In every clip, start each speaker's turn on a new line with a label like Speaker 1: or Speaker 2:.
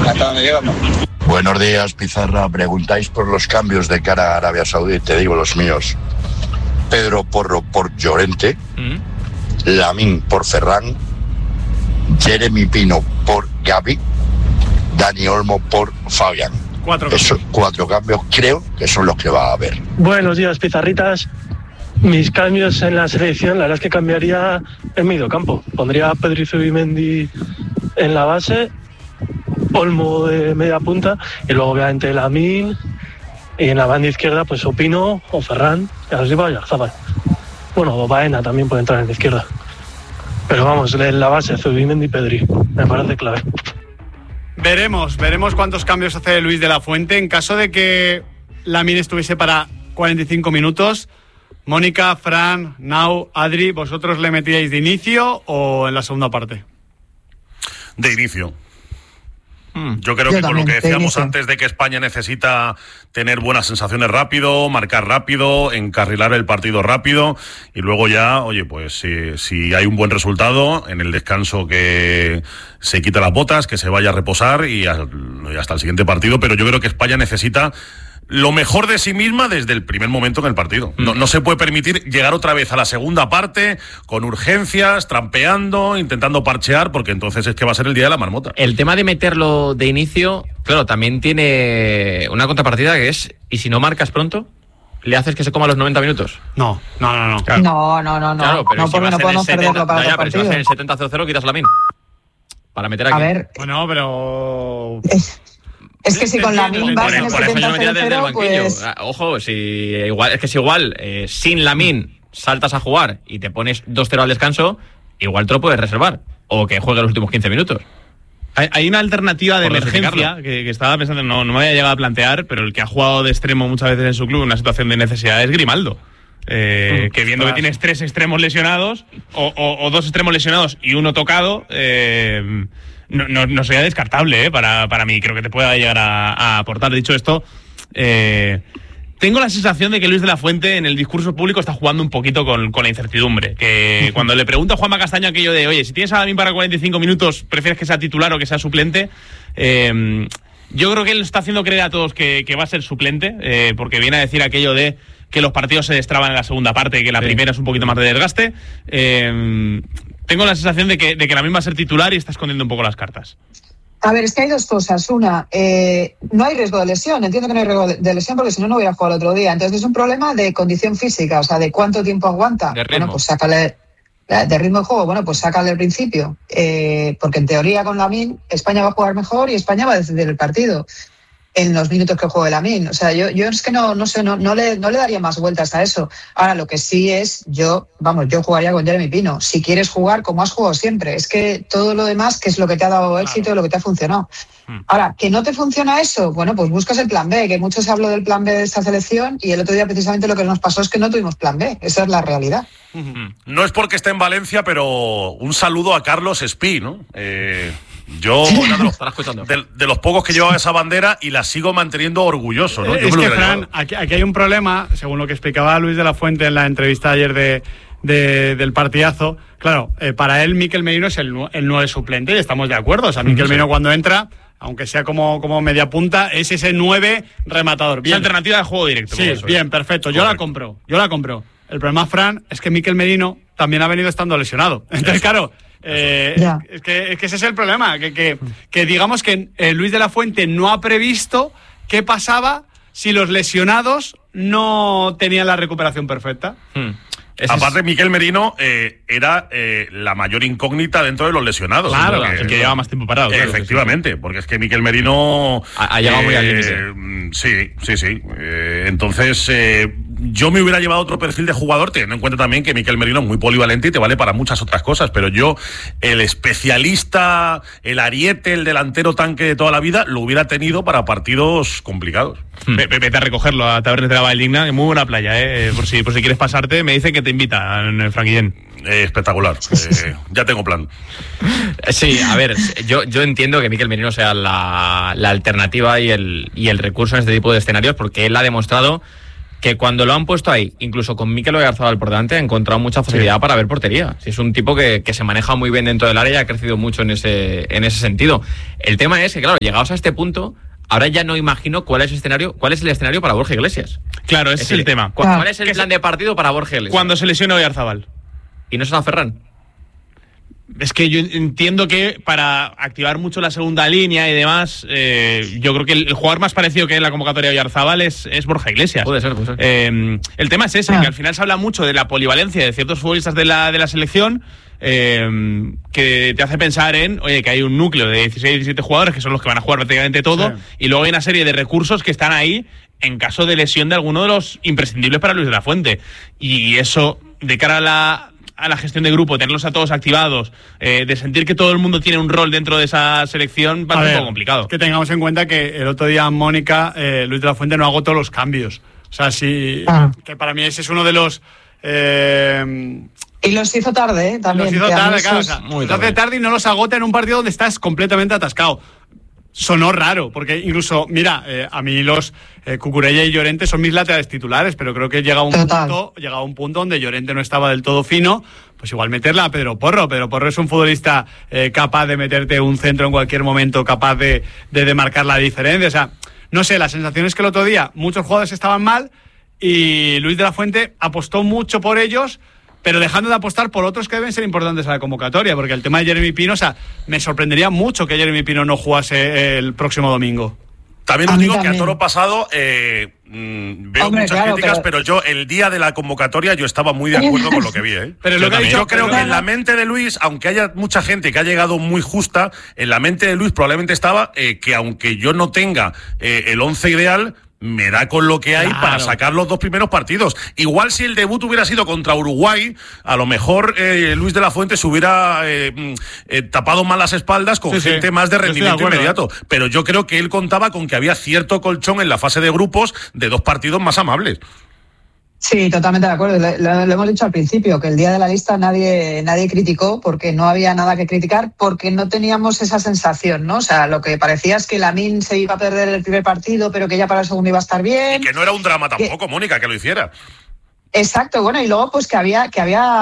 Speaker 1: hasta donde llegamos.
Speaker 2: Buenos días, Pizarra. Preguntáis por los cambios de cara a Arabia Saudí. Te digo los míos. Pedro Porro por Llorente, Lamine por Ferran, Jeremy Pino por Gavi, Dani Olmo por Fabián. Esos 4 cambios creo que son los que va a haber.
Speaker 3: Buenos días, Pizarritas. Mis cambios en la selección, la verdad es que cambiaría el mediocampo. Pondría a Pedro Zubimendi en la base, Olmo de media punta y luego obviamente Lamine, y en la banda izquierda pues o Pino o Ferran, y arriba Oyarzabal. Bueno, o Baena también puede entrar en la izquierda. Pero vamos, en la base Zubimendi y Pedri, me parece clave.
Speaker 4: Veremos cuántos cambios hace Luis de la Fuente en caso de que Lamine estuviese para 45 minutos. Mónica, Fran, Nau, Adri, ¿vosotros le metíais de inicio o en la segunda parte?
Speaker 5: De inicio. Yo creo que con lo que decíamos antes de que España necesita tener buenas sensaciones rápido, marcar rápido, encarrilar el partido rápido y luego ya, oye, pues si hay un buen resultado en el descanso, que se quite las botas, que se vaya a reposar y hasta el siguiente partido, pero yo creo que España necesita lo mejor de sí misma desde el primer momento en el partido. No se puede permitir llegar otra vez a la segunda parte con urgencias, trampeando, intentando parchear, porque entonces es que va a ser el día de la marmota.
Speaker 6: El tema de meterlo de inicio, claro, también tiene una contrapartida que es, ¿y si no marcas pronto? ¿Le haces que se coma los 90 minutos?
Speaker 4: No.
Speaker 7: Claro. No.
Speaker 6: Claro, pero
Speaker 7: no,
Speaker 6: si
Speaker 7: porque no podemos perderlo para otro partido.
Speaker 6: Pero si vas en el 70-0, quitas Lamine. Para meter aquí.
Speaker 7: A ver.
Speaker 4: Bueno, pero...
Speaker 7: Es que si con Lamine vas en el 70-0, pues...
Speaker 6: Ojo, igual sin Lamine saltas a jugar y te pones 2-0 al descanso, igual te lo puedes reservar. O que juegue los últimos 15 minutos.
Speaker 8: Hay una alternativa de emergencia que estaba pensando, no me había llegado a plantear, pero el que ha jugado de extremo muchas veces en su club en una situación de necesidad es Grimaldo. Que viendo que tienes 3 extremos lesionados o 2 extremos lesionados y uno tocado, no sería descartable para mí. Creo que te pueda llegar a aportar. Dicho esto, tengo la sensación de que Luis de la Fuente en el discurso público está jugando un poquito con la incertidumbre. Que cuando le pregunto a Juanma Castaño aquello de, oye, si tienes a Lamine para 45 minutos, ¿prefieres que sea titular o que sea suplente? Yo creo que él está haciendo creer a todos que va a ser suplente, porque viene a decir aquello de que los partidos se destraban en la segunda parte y que la primera es un poquito más de desgaste. Tengo la sensación de que Lamine va a ser titular y está escondiendo un poco las cartas.
Speaker 7: A ver, es que hay 2 cosas. Una, no hay riesgo de lesión. Entiendo que no hay riesgo de lesión porque si no hubiera jugado el otro día. Entonces es un problema de condición física, o sea, de cuánto tiempo aguanta.
Speaker 6: De ritmo.
Speaker 7: Bueno, pues sácale... De ritmo de juego, bueno, pues sácale al principio. Porque en teoría con Lamine España va a jugar mejor y España va a decidir el partido en los minutos que juegue Lamine. O sea, yo es que no le daría más vueltas a eso. Ahora, lo que sí es, yo jugaría con Jeremy Pino. Si quieres jugar como has jugado siempre, es que todo lo demás, que es lo que te ha dado éxito y lo que te ha funcionado. Ahora, ¿que no te funciona eso? Bueno, pues buscas el plan B, que mucho se habló del plan B de esta selección y el otro día precisamente lo que nos pasó es que no tuvimos plan B. Esa es la realidad.
Speaker 5: No es porque esté en Valencia, pero un saludo a Carlos Espí, ¿no? Yo, de los pocos que llevan esa bandera y la sigo manteniendo orgulloso, ¿no?
Speaker 4: Es que, Fran, aquí hay un problema, según lo que explicaba Luis de la Fuente en la entrevista ayer del partidazo. Claro, para él Mikel Merino es el 9 suplente y estamos de acuerdo. O sea, Mikel Merino cuando entra, aunque sea como media punta, es ese 9 rematador. Bien.
Speaker 8: Es alternativa de juego directo.
Speaker 4: Sí, bien, perfecto. Yo la compro. El problema, Fran, es que Mikel Merino también ha venido estando lesionado. Entonces, claro... es que ese es el problema, que digamos que Luis de la Fuente no ha previsto qué pasaba si los lesionados no tenían la recuperación perfecta.
Speaker 5: Aparte, Mikel Merino era la mayor incógnita dentro de los lesionados.
Speaker 8: Claro, el que lleva más tiempo parado.
Speaker 5: Efectivamente, porque es que Mikel Merino
Speaker 6: ha llegado muy al límite.
Speaker 5: Sí. Entonces, yo me hubiera llevado otro perfil de jugador, teniendo en cuenta también que Mikel Merino es muy polivalente y te vale para muchas otras cosas, pero yo, el especialista, el ariete, el delantero tanque de toda la vida, lo hubiera tenido para partidos complicados.
Speaker 8: Vete a recogerlo a Tabernes de la Valdigna, que muy buena playa, por si quieres pasarte. Me dicen que te invita en el Franquillén.
Speaker 5: Espectacular. Ya tengo plan.
Speaker 6: Sí, a ver, yo entiendo que Mikel Merino sea la alternativa y el recurso en este tipo de escenarios, porque él ha demostrado que cuando lo han puesto ahí, incluso con Mikel Oyarzabal por delante, ha encontrado mucha facilidad para ver portería. Si es un tipo que se maneja muy bien dentro del área y ha crecido mucho en ese sentido. El tema es que, claro, llegados a este punto, ahora ya no imagino cuál es el escenario para Borja Iglesias.
Speaker 8: Claro, ese es el tema.
Speaker 6: ¿Cuál es el plan de partido para Borja Iglesias?
Speaker 8: Cuando se lesiona Oyarzabal.
Speaker 6: ¿Y no será Ferran?
Speaker 8: Es que yo entiendo que para activar mucho la segunda línea y demás, yo creo que el jugador más parecido que en la convocatoria de Oyarzabal es Borja Iglesias.
Speaker 6: Puede ser.
Speaker 8: El tema es ese, que al final se habla mucho de la polivalencia de ciertos futbolistas de la selección, que te hace pensar en, oye, que hay un núcleo de 16, 17 jugadores que son los que van a jugar prácticamente todo, y luego hay una serie de recursos que están ahí en caso de lesión de alguno de los imprescindibles para Luis de la Fuente. Y eso, de cara a la gestión de grupo, tenerlos a todos activados, de sentir que todo el mundo tiene un rol dentro de esa selección, va a ser un poco complicado.
Speaker 4: Que tengamos en cuenta que el otro día Mónica, Luis de la Fuente no agotó los cambios. O sea, sí, que para mí ese es uno de los...
Speaker 7: Y los hizo tarde, también.
Speaker 4: Los hizo tarde, claro. O sea, los hace tarde y no los agota en un partido donde estás completamente atascado. Sonó raro, porque incluso, mira, a mí los Cucurella y Llorente son mis laterales titulares, pero creo que llega un punto donde Llorente no estaba del todo fino, pues igual meterla a Pedro Porro. Pedro Porro es un futbolista capaz de meterte un centro en cualquier momento, capaz de marcar la diferencia. O sea, no sé, la sensación es que el otro día muchos jugadores estaban mal y Luis de la Fuente apostó mucho por ellos, pero dejando de apostar por otros que deben ser importantes a la convocatoria, porque el tema de Jeremy Pino, o sea, me sorprendería mucho que Jeremy Pino no jugase el próximo domingo.
Speaker 5: También os digo que a toro pasado veo muchas críticas, pero yo el día de la convocatoria yo estaba muy de acuerdo con lo que vi.
Speaker 4: Pero
Speaker 5: yo creo que en la mente de Luis, aunque haya mucha gente que ha llegado muy justa, en la mente de Luis probablemente estaba que aunque yo no tenga el 11 ideal, me da con lo que hay para sacar los dos primeros partidos. Igual si el debut hubiera sido contra Uruguay, a lo mejor Luis de la Fuente se hubiera tapado más las espaldas con gente más de rendimiento inmediato. Pero yo creo que él contaba con que había cierto colchón en la fase de grupos de dos partidos más amables.
Speaker 7: Sí, totalmente de acuerdo. Lo hemos dicho al principio, que el día de la lista nadie criticó, porque no había nada que criticar, porque no teníamos esa sensación, ¿no? O sea, lo que parecía es que Lamine se iba a perder el primer partido, pero que ya para el segundo iba a estar bien.
Speaker 5: Y que no era un drama tampoco, Mónica, que lo hiciera.
Speaker 7: Exacto, bueno, y luego pues que había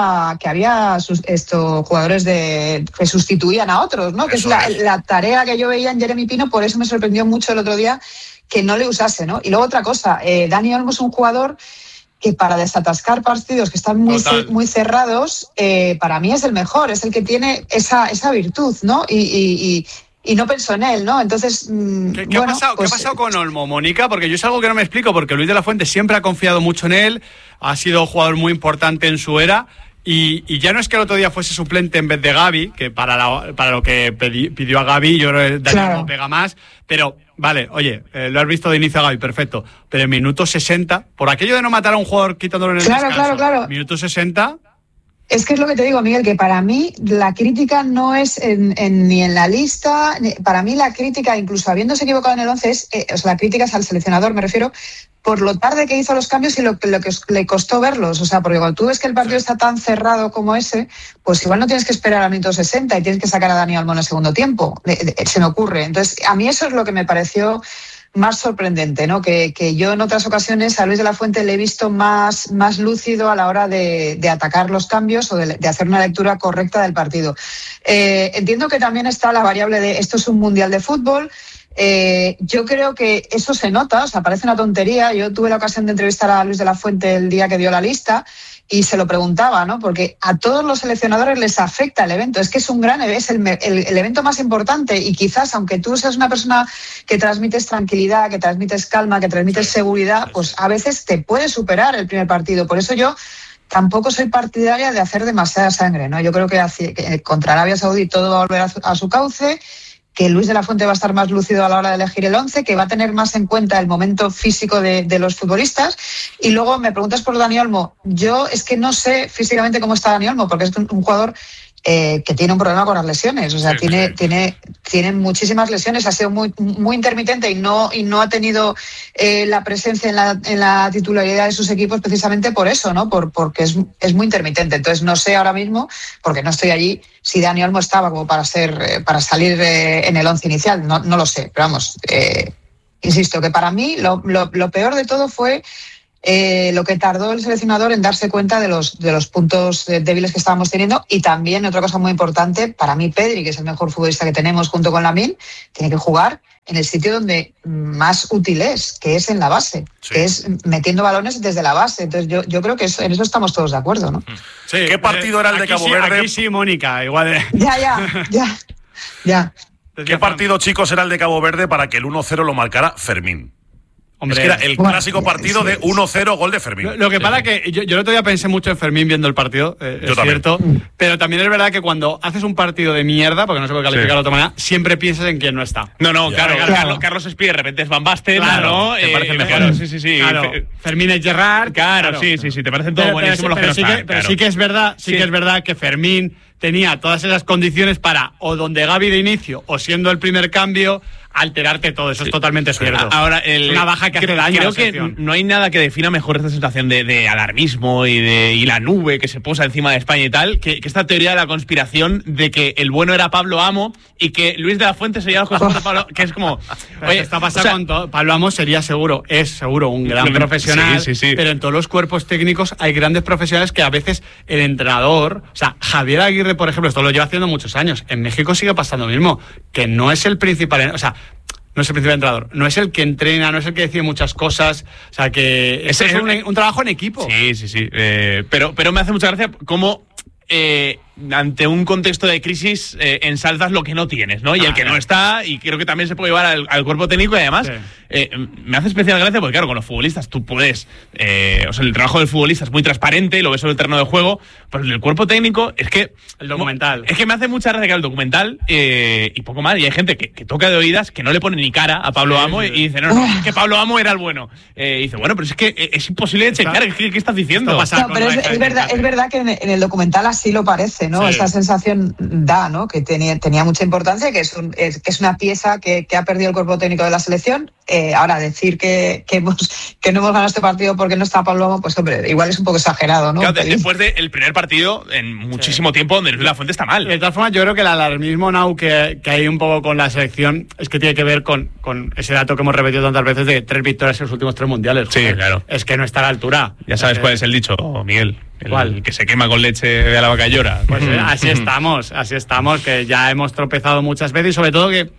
Speaker 7: jugadores que sustituían a otros, ¿no? Eso que es la tarea que yo veía en Jeremy Pino, por eso me sorprendió mucho el otro día que no le usase, ¿no? Y luego otra cosa, Dani Olmo es un jugador que para desatascar partidos que están muy cerrados, para mí es el mejor, es el que tiene esa virtud, ¿no? Y no pensó en él, ¿no? Entonces,
Speaker 4: ¿Qué ha pasado con Olmo, Mónica? Porque yo es algo que no me explico, porque Luis de la Fuente siempre ha confiado mucho en él, ha sido jugador muy importante en su era, y ya no es que el otro día fuese suplente en vez de Gavi, que para lo que pidió a Gavi, yo creo que Dani no pega más, pero... Vale, oye, lo has visto de inicio a Gavi, perfecto. Pero en minuto 60, por aquello de no matar a un jugador quitándolo en el descanso,
Speaker 7: claro.
Speaker 4: Minuto 60...
Speaker 7: Es que es lo que te digo, Miguel, que para mí la crítica no es ni en la lista, para mí la crítica, incluso habiéndose equivocado en el 11, la crítica es al seleccionador, me refiero, por lo tarde que hizo los cambios y lo que le costó verlos. O sea, porque cuando tú ves que el partido está tan cerrado como ese, pues igual no tienes que esperar al minuto 60 y tienes que sacar a Dani Olmo en el segundo tiempo. Se me ocurre. Entonces, a mí eso es lo que me pareció más sorprendente, ¿no? Que yo en otras ocasiones a Luis de la Fuente le he visto más lúcido a la hora de atacar los cambios o de hacer una lectura correcta del partido. Entiendo que también está la variable de esto es un mundial de fútbol. Yo creo que eso se nota, o sea, parece una tontería. Yo tuve la ocasión de entrevistar a Luis de la Fuente el día que dio la lista y se lo preguntaba, ¿no? Porque a todos los seleccionadores les afecta el evento. Es que es un gran evento, es el evento más importante, y quizás, aunque tú seas una persona que transmites tranquilidad, que transmites calma, que transmites seguridad, pues a veces te puede superar el primer partido. Por eso yo tampoco soy partidaria de hacer demasiada sangre, ¿no? Yo creo que contra Arabia Saudí todo va a volver a su cauce, que Luis de la Fuente va a estar más lúcido a la hora de elegir el 11, que va a tener más en cuenta el momento físico de los futbolistas. Y luego me preguntas por Dani Olmo. Yo es que no sé físicamente cómo está Dani Olmo, porque es un jugador que tiene un problema con las lesiones. O sea, tiene muchísimas lesiones, ha sido muy intermitente y no ha tenido la presencia en la titularidad de sus equipos precisamente por eso, ¿no? Porque es muy intermitente. Entonces no sé ahora mismo, porque no estoy allí, si Dani Olmo estaba como para salir en el 11 inicial. No lo sé, pero vamos, insisto que para mí lo peor de todo fue lo que tardó el seleccionador en darse cuenta de los puntos débiles que estábamos teniendo. Y también, otra cosa muy importante, para mí Pedri, que es el mejor futbolista que tenemos junto con Lamine, tiene que jugar en el sitio donde más útil es, que es en la base, que es metiendo balones desde la base. Entonces yo creo que en eso estamos todos de acuerdo, ¿no?
Speaker 5: Sí, ¿qué partido era el de Cabo Verde?
Speaker 4: Aquí sí, Mónica, igual de...
Speaker 7: Ya.
Speaker 5: ¿Qué partido, chicos, era el de Cabo Verde para que el 1-0 lo marcara Fermín? Hombre, es que era el clásico partido de 1-0 gol de Fermín.
Speaker 4: Lo que pasa es que yo el otro día pensé mucho en Fermín viendo el partido, es cierto, pero también es verdad que cuando haces un partido de mierda, porque no se puede calificar de otra manera, siempre piensas en quién no está.
Speaker 8: No, claro. Carlos Espí de repente es Van Basten, ¿no?
Speaker 4: Te parece mejor.
Speaker 8: Claro, sí.
Speaker 4: Claro. Fermín es Gerrard.
Speaker 8: Claro, sí, te parecen todos buenísimos los que no están.
Speaker 4: Pero sí que es verdad que Fermín tenía todas esas condiciones para, o donde Gavi de inicio, o siendo el primer cambio, alterarte todo. Eso es totalmente cierto.
Speaker 8: Ahora,
Speaker 4: una baja que hace daño.
Speaker 8: Creo que no hay nada que defina mejor esta sensación de alarmismo y la nube que se posa encima de España y tal, que esta teoría de la conspiración de que el bueno era Pablo Amo y que Luis de la Fuente sería los cosas de Pablo, que es como...
Speaker 4: Oye, está pasando con todo. Pablo Amo sería es seguro un gran profesional,
Speaker 8: sí.
Speaker 4: Pero en todos los cuerpos técnicos hay grandes profesionales que a veces el entrenador, o sea, Javier Aguirre, por ejemplo, esto lo lleva haciendo muchos años. En México sigue pasando lo mismo, que no es el principal, o sea, no es el principal entrenador, no es el que entrena, no es el que decide muchas cosas, o sea, que es un trabajo en equipo.
Speaker 8: Sí. Pero me hace mucha gracia cómo ante un contexto de crisis ensalzas lo que no tienes, ¿no? Y el que no está, y creo que también se puede llevar al cuerpo técnico, y además me hace especial gracia porque, claro, con los futbolistas tú puedes... o sea, el trabajo del futbolista es muy transparente, lo ves sobre el terreno de juego, pero el cuerpo técnico es que...
Speaker 4: El documental.
Speaker 8: Es que me hace mucha gracia que el documental, y poco más, y hay gente que toca de oídas, que no le pone ni cara a Pablo Amo, y dice, no, es que Pablo Amo era el bueno. Y dice, bueno, pero es que es imposible de checar, ¿qué estás diciendo?
Speaker 7: Pero es verdad que en el documental así lo parece, ¿no? Esa sensación da, ¿no? Que tenía mucha importancia, que es una pieza que ha perdido el cuerpo técnico de la selección. Ahora, decir que no hemos ganado este partido porque no está Pablo Amo, pues hombre, igual es un poco exagerado, ¿no?
Speaker 8: Claro, después del primer partido en muchísimo tiempo donde Luis de la Fuente está mal.
Speaker 4: De todas formas, yo creo que el alarmismo now que hay un poco con la selección es que tiene que ver con ese dato que hemos repetido tantas veces de 3 victorias en los últimos 3 mundiales.
Speaker 8: Sí, claro.
Speaker 4: Es que no está a la altura.
Speaker 8: Ya sabes cuál es el dicho, Miguel. El que se quema con leche de la vaca y llora.
Speaker 4: Pues así estamos, que ya hemos tropezado muchas veces y sobre todo que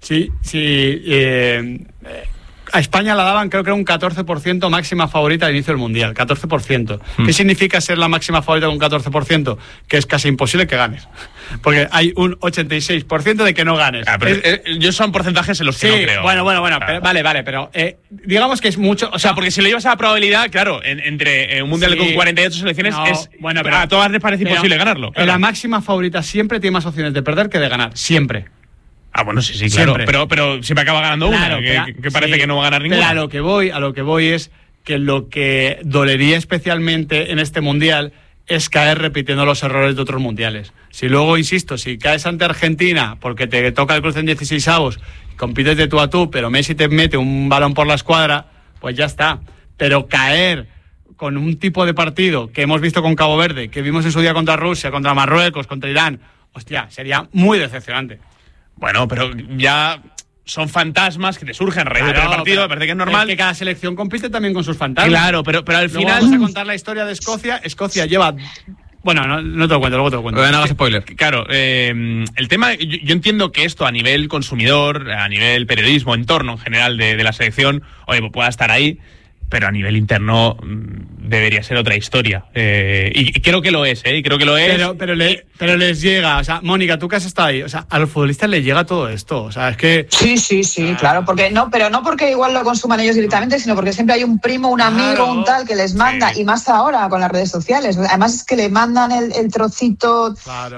Speaker 4: a España la daban, creo que era un 14% máxima favorita al inicio del Mundial, 14%. ¿Qué significa ser la máxima favorita con un 14%? Que es casi imposible que ganes. Porque hay un 86% de que no ganes.
Speaker 8: Yo son porcentajes en los que no creo.
Speaker 4: Bueno, pero, vale, pero digamos que es mucho...
Speaker 8: O sea, porque si lo llevas a la probabilidad, claro, entre un Mundial con 48 selecciones pero a todas les parece imposible ganarlo.
Speaker 4: Claro. La máxima favorita siempre tiene más opciones de perder que de ganar, siempre.
Speaker 8: Bueno, sí, claro. Pero siempre acaba ganando una, que parece que no va a ganar ninguna.
Speaker 4: Pero a lo que voy es que lo que dolería especialmente en este Mundial es caer repitiendo los errores de otros mundiales. Si luego, insisto, si caes ante Argentina porque te toca el cruce en 16avos y compites de tú a tú, pero Messi te mete un balón por la escuadra, pues ya está. Pero caer con un tipo de partido que hemos visto con Cabo Verde, que vimos en su día contra Rusia, contra Marruecos, contra Irán, hostia, sería muy decepcionante.
Speaker 8: Bueno, pero ya son fantasmas que te surgen a raíz del partido, me parece que es normal.
Speaker 4: Es que cada selección compite también con sus fantasmas.
Speaker 8: Claro, pero al final...
Speaker 4: Vamos a contar la historia de Escocia. Escocia lleva... Bueno, no te lo cuento, luego te lo cuento.
Speaker 8: No hagas spoiler. Claro, el tema... Yo entiendo que esto a nivel consumidor, a nivel periodismo, entorno en general de la selección, oye, pues pueda estar ahí, pero a nivel interno debería ser otra historia. Y creo que lo es, y creo que lo es.
Speaker 4: Pero les llega, o sea, Mónica, tú que has estado ahí, o sea, a los futbolistas les llega todo esto, o sea, es que...
Speaker 7: Sí, claro, pero no porque igual lo consuman ellos directamente, sino porque siempre hay un primo, un amigo, un tal que les manda, y más ahora con las redes sociales. Además es que le mandan el trocito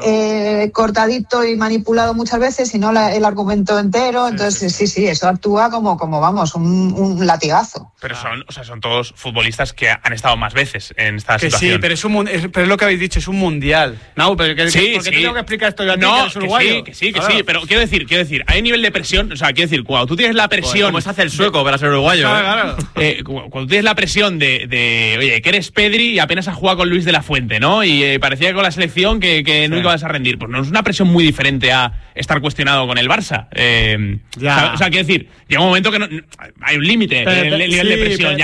Speaker 7: cortadito y manipulado muchas veces y no el argumento entero, entonces sí, eso actúa como vamos, un latigazo.
Speaker 8: Pero son todos futbolistas que han estado más veces en esta situación.
Speaker 4: Sí, pero es lo que habéis dicho, es un mundial. No, pero ¿por qué tengo que explicar esto yo a ti, que eres uruguayo?
Speaker 8: Que sí, pero quiero decir, hay nivel de presión, o sea, quiero decir, cuando tú tienes la presión...
Speaker 6: ¿Cómo se hace el sueco para ser uruguayo?
Speaker 8: Claro. Cuando tú tienes la presión de oye, que eres Pedri y apenas has jugado con Luis de la Fuente, ¿no? Y parecía que con la selección que nunca vas a rendir. Pues no es una presión muy diferente a estar cuestionado con el Barça. O sea, quiero decir, llega un momento que hay un límite en el nivel de presión. Ya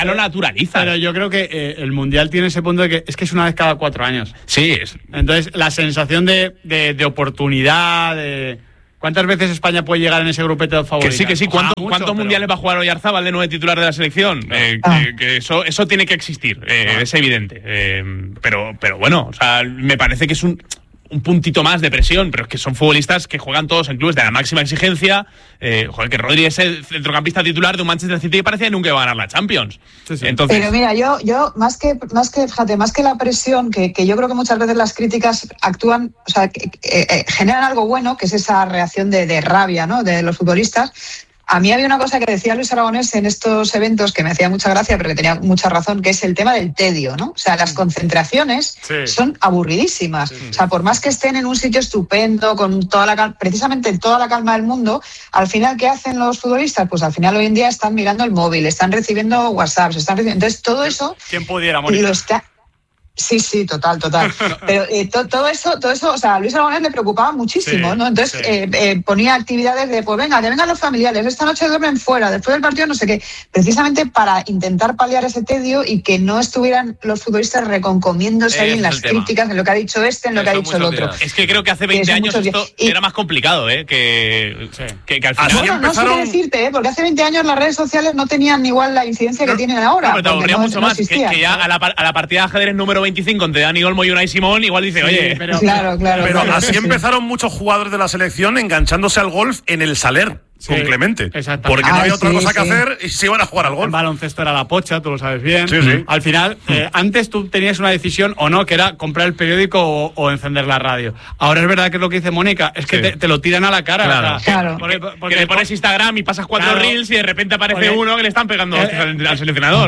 Speaker 8: ya lo naturaliza.
Speaker 4: Pero yo creo que el Mundial tiene ese punto de que es una vez cada 4 años.
Speaker 8: Sí, es.
Speaker 4: Entonces, la sensación de oportunidad, de... ¿Cuántas veces España puede llegar en ese grupete de favoritos?
Speaker 8: Que sí. ¿Cuántos mundiales va a jugar Oyarzabal de 9 titular de la selección? Que eso tiene que existir, es evidente. Pero bueno, o sea, me parece que es un puntito más de presión, pero es que son futbolistas que juegan todos en clubes de la máxima exigencia. Que Rodri es el centrocampista titular de un Manchester City que parece que nunca va a ganar la Champions.
Speaker 7: Sí. Entonces... Pero mira, yo más que la presión, que yo creo que muchas veces las críticas actúan, o sea, generan algo bueno, que es esa reacción de rabia, ¿no?, de los futbolistas. A mí había una cosa que decía Luis Aragonés en estos eventos que me hacía mucha gracia, pero que tenía mucha razón, que es el tema del tedio, ¿no? O sea, las concentraciones son aburridísimas. Sí. O sea, por más que estén en un sitio estupendo, con precisamente toda la calma del mundo, al final, ¿qué hacen los futbolistas? Pues al final hoy en día están mirando el móvil, están recibiendo WhatsApps, entonces todo eso...
Speaker 4: ¿Quién pudiera morir?
Speaker 7: Sí, total. Pero todo eso, o sea, a Luis Aragonés le preocupaba muchísimo, ¿no? Entonces ponía actividades de, pues venga, que vengan los familiares, esta noche duermen fuera, después del partido no sé qué, precisamente para intentar paliar ese tedio y que no estuvieran los futbolistas reconcomiéndose ahí en las críticas, en lo que ha dicho en lo que ha dicho el otro.
Speaker 8: Es que creo que hace 20 años esto era más complicado, que al final...
Speaker 7: Bueno, no sé qué decirte, porque hace 20 años las redes sociales no tenían igual la incidencia que tienen ahora.
Speaker 8: Pero te aburría mucho más, que ya a la partida de ajedrez número 25 entre Dani Olmo y Unai Simón, igual dice, oye...
Speaker 7: Claro.
Speaker 5: Pero así empezaron muchos jugadores de la selección enganchándose al golf en el Saler. Con Clemente. Porque no había otra cosa que hacer y se iban a jugar al golf.
Speaker 4: El baloncesto era la pocha, tú lo sabes bien.
Speaker 5: Sí.
Speaker 4: Al final, antes tú tenías una decisión o no, que era comprar el periódico o encender la radio. Ahora es verdad que es lo que dice Mónica, es que te lo tiran a la cara.
Speaker 7: Claro.
Speaker 8: Porque le pones Instagram y pasas 4 reels y de repente aparece uno que le están pegando al seleccionador.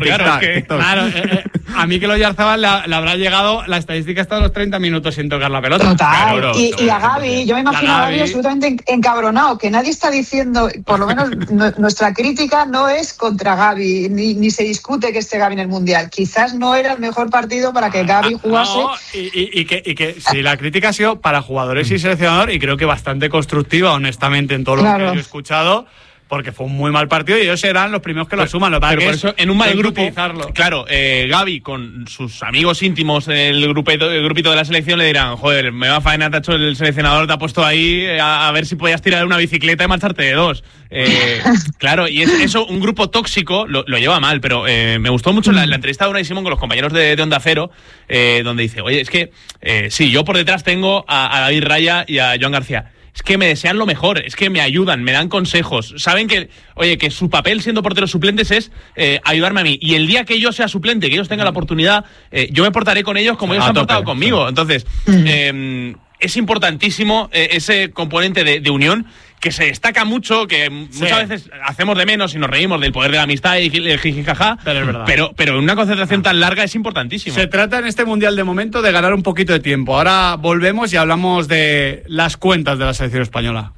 Speaker 4: A mí que lo Oyarzabal le habrá llegado la estadística hasta los 30 minutos sin tocar la pelota.
Speaker 7: Total. Y a Gavi, yo me imagino a Gavi absolutamente encabronado, que nadie está diciendo, por lo menos nuestra crítica no es contra Gavi, ni se discute que esté Gavi en el Mundial. Quizás no era el mejor partido para que Gavi jugase.
Speaker 4: No, y que sí, la crítica ha sido para jugadores y seleccionador, y creo que bastante constructiva, honestamente, en todo lo que yo he escuchado. Porque fue un muy mal partido y ellos serán los primeros que lo asuman.
Speaker 8: Pero por eso, en un mal grupo, claro, Gavi con sus amigos íntimos el grupito de la selección le dirán, joder, me va a faenar, tacho, el seleccionador te ha puesto ahí a ver si podías tirar una bicicleta y marcharte de 2. Claro, y eso, un grupo tóxico lo lleva mal, pero me gustó mucho la entrevista de Unai Simón con los compañeros de Onda Cero, donde dice, oye, es que sí, yo por detrás tengo a David Raya y a Joan García. Es que me desean lo mejor, es que me ayudan, me dan consejos. Saben que, oye, que su papel siendo porteros suplentes es ayudarme a mí. Y el día que yo sea suplente, que ellos tengan la oportunidad, yo me portaré con ellos como ellos se han portado conmigo. Entonces, es importantísimo ese componente de unión que se destaca mucho, que muchas veces hacemos de menos y nos reímos del poder de la amistad y el jijijaja,
Speaker 4: pero es verdad.
Speaker 8: Pero una concentración tan larga es importantísimo.
Speaker 4: Se trata en este Mundial de momento de ganar un poquito de tiempo. Ahora volvemos y hablamos de las cuentas de la selección española.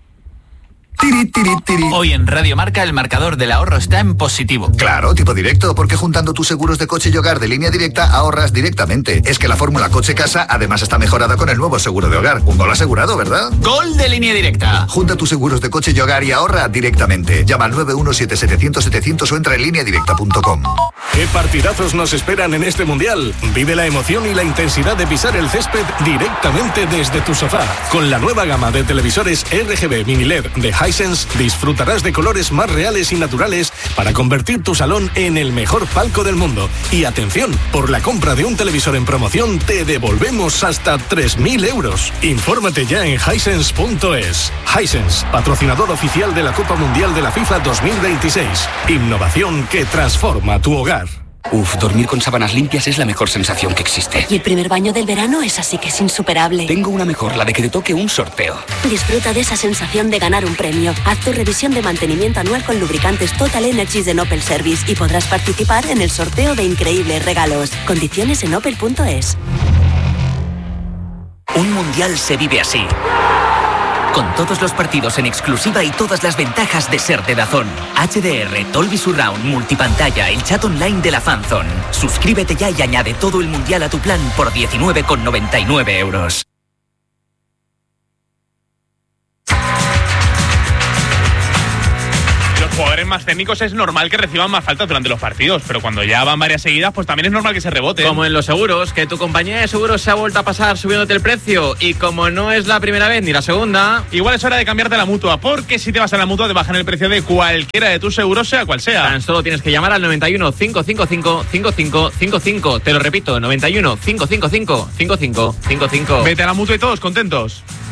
Speaker 1: Hoy en Radio Marca el marcador del ahorro está en positivo.
Speaker 9: Claro, tipo directo, porque juntando tus seguros de coche y hogar de Línea Directa ahorras directamente. Es que la fórmula coche-casa además está mejorada con el nuevo seguro de hogar. Un gol asegurado, ¿verdad?
Speaker 1: ¡Gol de Línea Directa!
Speaker 9: Junta tus seguros de coche y hogar y ahorra directamente. Llama al 917-700-700 o entra en lineadirecta.com.
Speaker 10: ¿Qué partidazos nos esperan en este Mundial? Vive la emoción y la intensidad de pisar el césped directamente desde tu sofá. Con la nueva gama de televisores RGB Mini LED de Hisense disfrutarás de colores más reales y naturales para convertir tu salón en el mejor palco del mundo. Y atención, por la compra de un televisor en promoción te devolvemos hasta 3.000 euros. Infórmate ya en Hisense.es. Hisense, patrocinador oficial de la Copa Mundial de la FIFA 2026. Innovación que transforma tu hogar.
Speaker 11: Uf, dormir con sábanas limpias es la mejor sensación que existe.
Speaker 12: Y el primer baño del verano es así que es insuperable.
Speaker 11: Tengo una mejor, la de que te toque un sorteo.
Speaker 12: Disfruta de esa sensación de ganar un premio. Haz tu revisión de mantenimiento anual con lubricantes Total Energies de Opel Service y podrás participar en el sorteo de increíbles regalos. Condiciones en opel.es.
Speaker 1: Un mundial se vive así. Con todos los partidos en exclusiva y todas las ventajas de ser de DAZN. HDR, Dolby Surround, multipantalla, el chat online de la Fanzone. Suscríbete ya y añade todo el mundial a tu plan por 19,99 euros.
Speaker 8: jugadores más técnicos es normal que reciban más faltas durante los partidos, pero cuando ya van varias seguidas, pues también es normal que se rebote.
Speaker 6: Como en los seguros, que tu compañía de seguros se ha vuelto a pasar subiéndote el precio, y como no es la primera vez ni la segunda,
Speaker 8: igual es hora de cambiarte a la Mutua, porque si te vas a la Mutua te bajan el precio de cualquiera de tus seguros, sea cual sea.
Speaker 6: Tan solo tienes que llamar al 91 555 5555. Te lo repito, 91 555 5555.
Speaker 8: Vete a la Mutua y todos contentos.